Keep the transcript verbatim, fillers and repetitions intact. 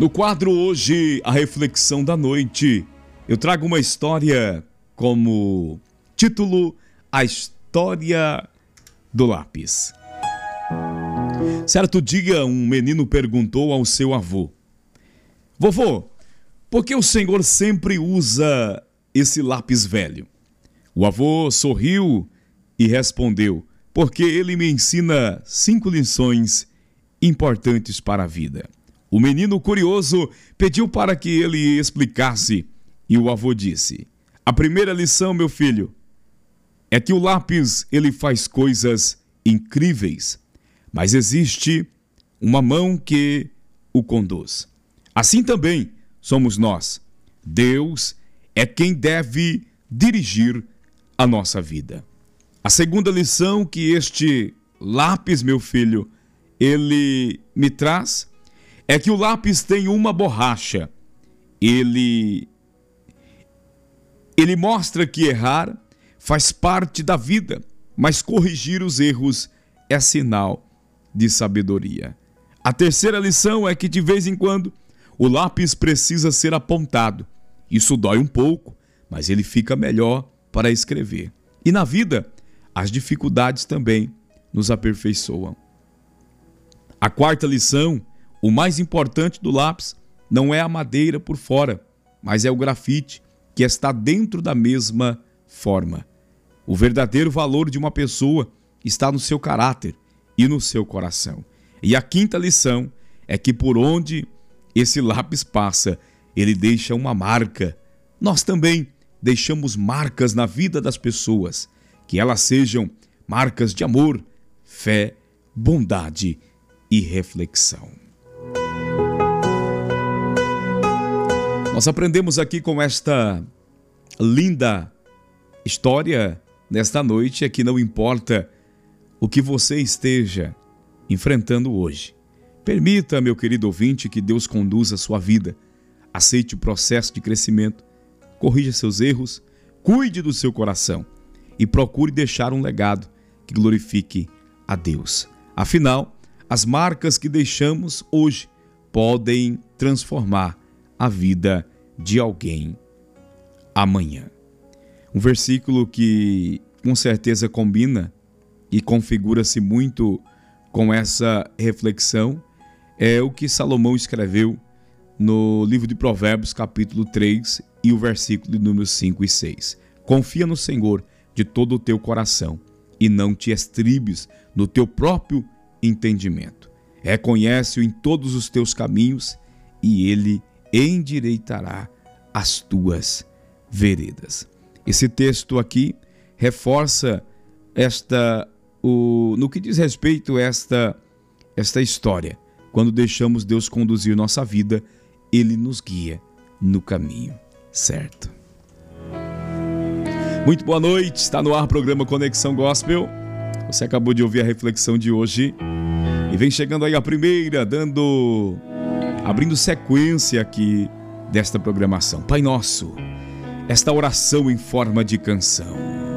No quadro hoje, a reflexão da noite, eu trago uma história como título, A História do Lápis. Certo dia, um menino perguntou ao seu avô: Vovô, por que o senhor sempre usa esse lápis velho? O avô sorriu e respondeu: porque ele me ensina cinco lições importantes para a vida. O menino curioso pediu para que ele explicasse e o avô disse: a primeira lição, meu filho, é que o lápis ele faz coisas incríveis, mas existe uma mão que o conduz. Assim também somos nós. Deus é quem deve dirigir a nossa vida. A segunda lição que este lápis, meu filho, ele me traz é que o lápis tem uma borracha. Ele, ele mostra que errar faz parte da vida, mas corrigir os erros é sinal de sabedoria. A terceira lição é que de vez em quando o lápis precisa ser apontado. Isso dói um pouco, mas ele fica melhor para escrever. E na vida, as dificuldades também nos aperfeiçoam. A quarta lição, o mais importante do lápis, não é a madeira por fora, mas é o grafite que está dentro da mesma forma. O verdadeiro valor de uma pessoa está no seu caráter e no seu coração. E a quinta lição é que por onde esse lápis passa, ele deixa uma marca. Nós também deixamos marcas na vida das pessoas, que elas sejam marcas de amor, fé, bondade e reflexão. Nós aprendemos aqui com esta linda história nesta noite é que não importa o que você esteja enfrentando hoje. Permita, meu querido ouvinte, que Deus conduza a sua vida. Aceite o processo de crescimento, corrija seus erros, cuide do seu coração e procure deixar um legado que glorifique a Deus. Afinal, as marcas que deixamos hoje podem transformar a vida de alguém amanhã. Um versículo que com certeza combina e configura-se muito com essa reflexão é o que Salomão escreveu no livro de Provérbios, capítulo três, e o versículo de números cinco e seis. Confia no Senhor de todo o teu coração e não te estribes no teu próprio entendimento. Reconhece-o em todos os teus caminhos e ele endireitará as tuas veredas. Esse texto aqui reforça esta, o, no que diz respeito a esta, esta história. Quando deixamos Deus conduzir nossa vida, Ele nos guia no caminho certo. Muito boa noite, está no ar o programa Conexão Gospel. Você acabou de ouvir a reflexão de hoje e vem chegando aí a primeira, dando, abrindo sequência aqui desta programação. Pai Nosso, esta oração em forma de canção.